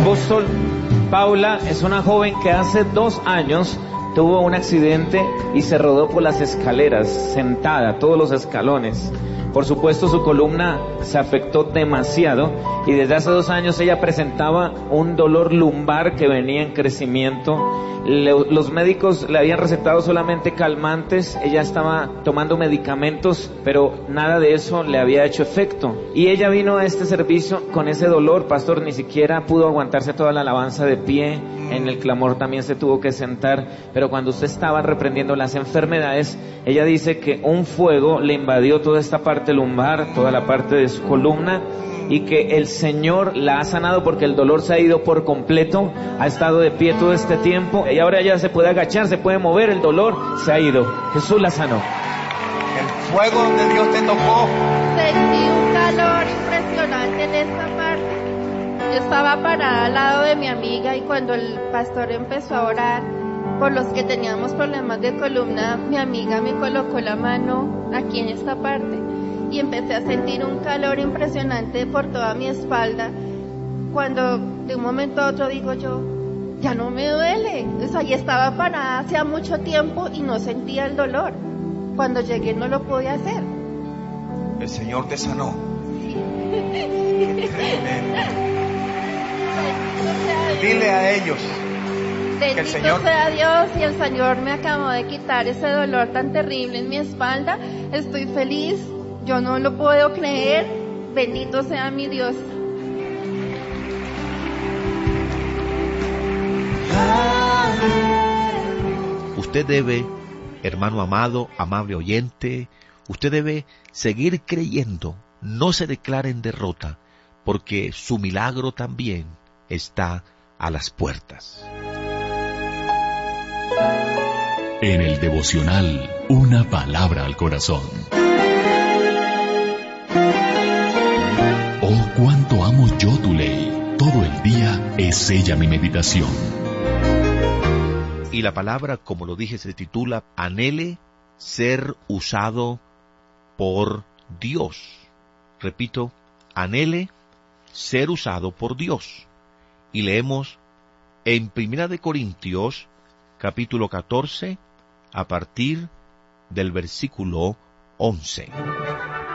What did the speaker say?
apóstol Paula es una joven que hace 2 años tuvo un accidente y se rodó por las escaleras, sentada, todos los escalones. Por supuesto, su columna se afectó demasiado y desde hace 2 años ella presentaba un dolor lumbar que venía en crecimiento. Los médicos le habían recetado solamente calmantes, ella estaba tomando medicamentos, pero nada de eso le había hecho efecto. Y ella vino a este servicio con ese dolor, pastor, ni siquiera pudo aguantarse toda la alabanza de pie, en el clamor también se tuvo que sentar, pero cuando usted estaba reprendiendo las enfermedades, ella dice que un fuego le invadió toda esta parte lumbar, toda la parte de su columna, y que el Señor la ha sanado porque el dolor se ha ido por completo, ha estado de pie todo este tiempo y ahora ya se puede agachar, se puede mover, el dolor se ha ido. Jesús la sanó. El fuego de Dios te tocó. Sentí un calor impresionante en esta parte. Yo estaba parada al lado de mi amiga y cuando el pastor empezó a orar por los que teníamos problemas de columna, mi amiga me colocó la mano aquí en esta parte y empecé a sentir un calor impresionante por toda mi espalda, cuando de un momento a otro digo yo, ya no me duele. O sea, ya estaba parada hacía mucho tiempo y no sentía el dolor. Cuando llegué no lo podía hacer. El Señor te sanó. Dile a ellos que el Señor... sea Dios, y el Señor me acabó de quitar ese dolor tan terrible en mi espalda. Estoy feliz. Yo no lo puedo creer. Bendito sea mi Dios. Usted debe, hermano amado, amable oyente, usted debe seguir creyendo. No se declare en derrota, porque su milagro también está a las puertas. En el devocional, una palabra al corazón. Oh, cuánto amo yo tu ley. Todo el día es ella mi meditación. Y la palabra, como lo dije, se titula Anhele ser usado por Dios. Repito, anhele ser usado por Dios. Y leemos en 1 Corintios, capítulo 14, a partir del versículo 11.